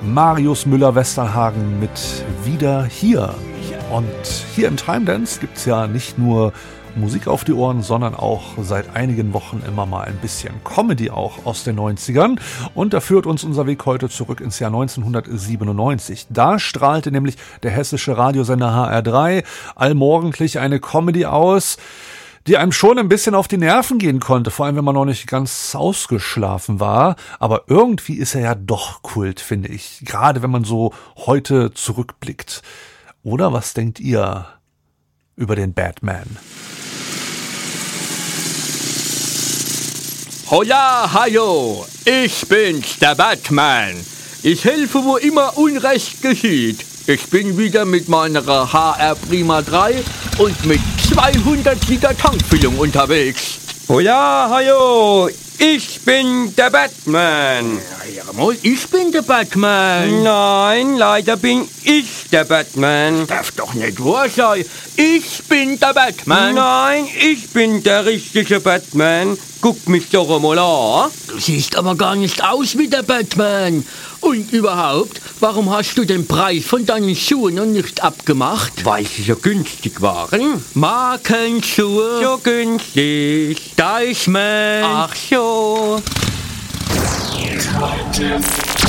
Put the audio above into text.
Marius Müller-Westernhagen mit Wieder hier. Und hier im Time Dance gibt es ja nicht nur Musik auf die Ohren, sondern auch seit einigen Wochen immer mal ein bisschen Comedy auch aus den 90ern. Und da führt uns unser Weg heute zurück ins Jahr 1997. Da strahlte nämlich der hessische Radiosender HR3 allmorgendlich eine Comedy aus, die einem schon ein bisschen auf die Nerven gehen konnte, vor allem wenn man noch nicht ganz ausgeschlafen war. Aber irgendwie ist er ja doch Kult, finde ich. Gerade wenn man so heute zurückblickt. Oder was denkt ihr über den Batman? Holla, hallo, ich bin's, der Batman. Ich helfe, wo immer Unrecht geschieht. Ich bin wieder mit meiner HR Prima 3 und mit 200 Liter Tankfüllung unterwegs. Holla, hallo, ich bin der Batman. Ich bin der Batman. Nein, leider bin ich der Batman. Darf doch nicht wahr sein. Ich bin der Batman. Nein, ich bin der richtige Batman. Guck mich doch einmal an. Du siehst aber gar nicht aus wie der Batman. Und überhaupt, warum hast du den Preis von deinen Schuhen noch nicht abgemacht? Weil sie so günstig waren. Markenschuhe. So günstig. Deichmann. Ach so.